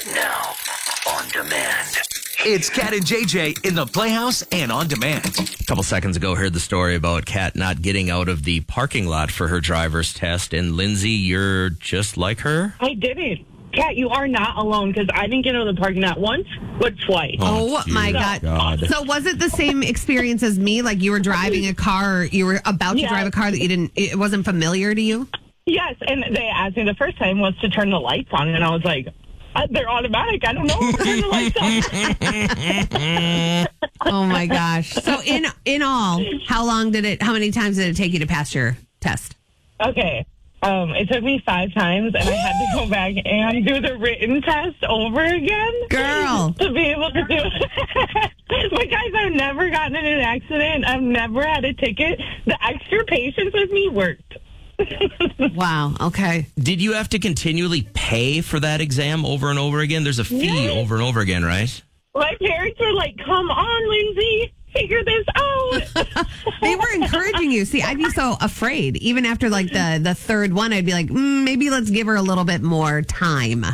it now on demand. It's Kat and JJ in the Playhouse and on demand. A couple seconds ago, heard the story about Kat not getting out of the parking lot for her driver's test. And Lindsay, you're just like her? I didn't. Kat, you are not alone because I didn't get out of the parking lot once, but twice. Oh my God. So was it the same experience as me? Like you were driving a car, or you were about to drive a car that it wasn't familiar to you? Yes, and they asked me the first time was to turn the lights on, and I was like, they're automatic. I don't know how to turn the lights on. Oh my gosh. So in all, how many times did it take you to pass your test? Okay. It took me 5 times, and I had to go back and do the written test over again. Girl. To be able to do it. But guys, I've never gotten in an accident. I've never had a ticket. The extra patience with me worked. Wow. Okay. Did you have to continually pay for that exam over and over again? There's a fee over and over again, right? My parents were like, come on, Lindsay. Figure this out. They were encouraging you. See, I'd be so afraid. Even after like the third one, I'd be like, maybe let's give her a little bit more time.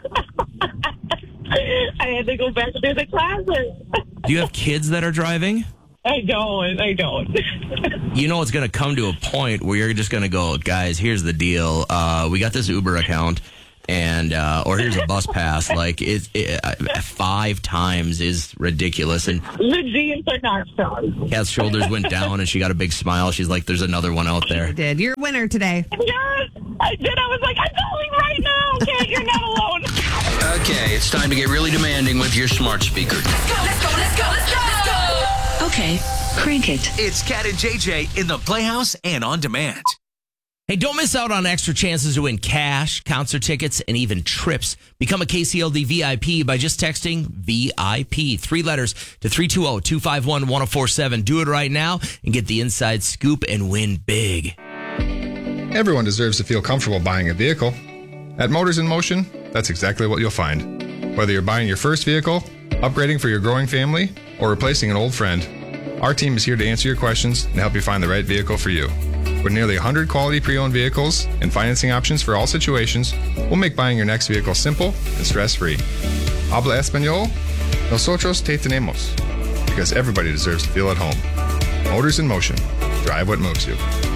I had to go back to the classes. Do you have kids that are driving? I don't. You know it's going to come to a point where you're just going to go, guys, here's the deal. We got this Uber account. And or here's a bus pass. Like 5 times is ridiculous. And the jeans are not strong. Kat's shoulders went down, and she got a big smile. She's like, "There's another one out there." You did. You're a winner today. Yes, I did. I was like, I'm going right now. Kat, you're not alone. Okay, it's time to get really demanding with your smart speaker. Let's go. Okay, crank it. It's Kat and JJ in the Playhouse and on demand. Hey, don't miss out on extra chances to win cash, concert tickets, and even trips. Become a KCLD VIP by just texting VIP, 3 letters, to 320-251-1047. Do it right now and get the inside scoop and win big. Everyone deserves to feel comfortable buying a vehicle. At Motors in Motion, that's exactly what you'll find. Whether you're buying your first vehicle, upgrading for your growing family, or replacing an old friend, our team is here to answer your questions and help you find the right vehicle for you. With nearly 100 quality pre-owned vehicles and financing options for all situations, we'll make buying your next vehicle simple and stress-free. Habla Español? Nosotros te tenemos. Because everybody deserves to feel at home. Motors in Motion. Drive what moves you.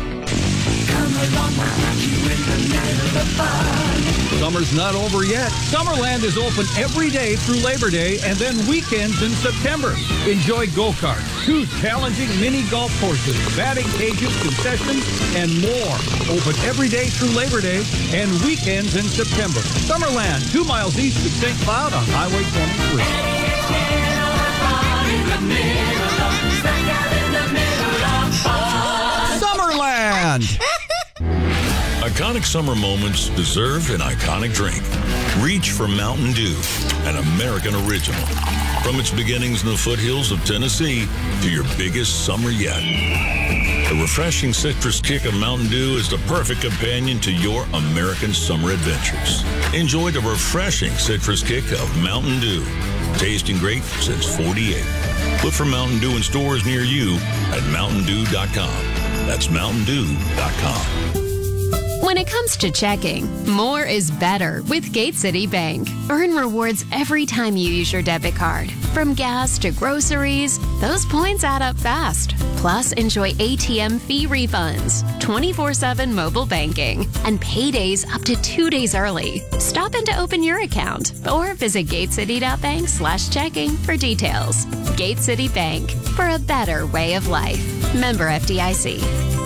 Summer's not over yet. Summerland is open every day through Labor Day and then weekends in September. Enjoy go-karts, 2 challenging mini golf courses, batting cages, concessions, and more. Open every day through Labor Day and weekends in September. Summerland, 2 miles east of St. Cloud on Highway 23. Summerland! Iconic summer moments deserve an iconic drink. Reach for Mountain Dew, an American original. From its beginnings in the foothills of Tennessee to your biggest summer yet. The refreshing citrus kick of Mountain Dew is the perfect companion to your American summer adventures. Enjoy the refreshing citrus kick of Mountain Dew. Tasting great since 48. Look for Mountain Dew in stores near you at MountainDew.com. That's MountainDew.com. When it comes to checking, more is better with Gate City Bank. Earn rewards every time you use your debit card. From gas to groceries, those points add up fast. Plus, enjoy ATM fee refunds, 24/7 mobile banking, and paydays up to 2 days early. Stop in to open your account or visit gatecity.bank/checking for details. Gate City Bank, for a better way of life. Member FDIC.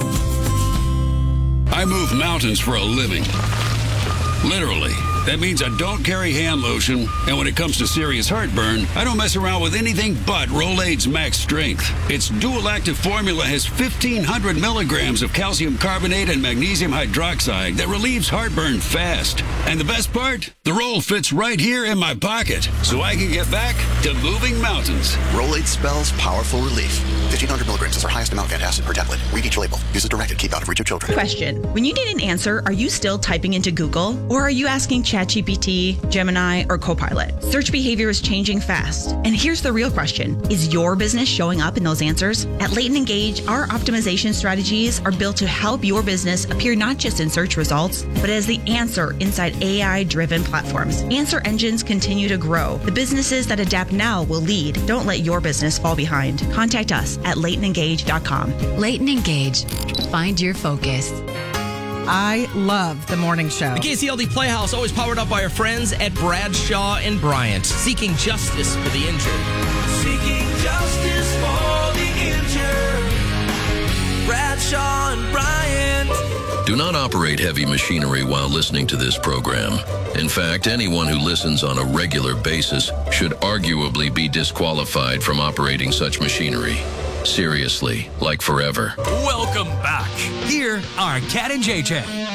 I move mountains for a living. Literally. That means I don't carry hand lotion, and when it comes to serious heartburn, I don't mess around with anything but Rolaids Max Strength. Its dual-active formula has 1,500 milligrams of calcium carbonate and magnesium hydroxide that relieves heartburn fast. And the best part? The roll fits right here in my pocket, so I can get back to moving mountains. Rolaids spells powerful relief. 1,500 milligrams is our highest amount of antacid per tablet. Read each label. Use as directed. Keep out of reach of children. Question. When you need an answer, are you still typing into Google? Or are you asking ChatGPT, Gemini, or Copilot. Search behavior is changing fast. And here's the real question. Is your business showing up in those answers? At Leighton Engage, our optimization strategies are built to help your business appear not just in search results, but as the answer inside AI-driven platforms. Answer engines continue to grow. The businesses that adapt now will lead. Don't let your business fall behind. Contact us at LeightonEngage.com. Leighton Engage. Find your focus. I love the morning show. The KCLD Playhouse, always powered up by our friends at Bradshaw and Bryant, seeking justice for the injured. Seeking justice for the injured. Bradshaw and Bryant. Do not operate heavy machinery while listening to this program. In fact, anyone who listens on a regular basis should arguably be disqualified from operating such machinery. Seriously, like forever. Welcome back. Here are Kat and JJ.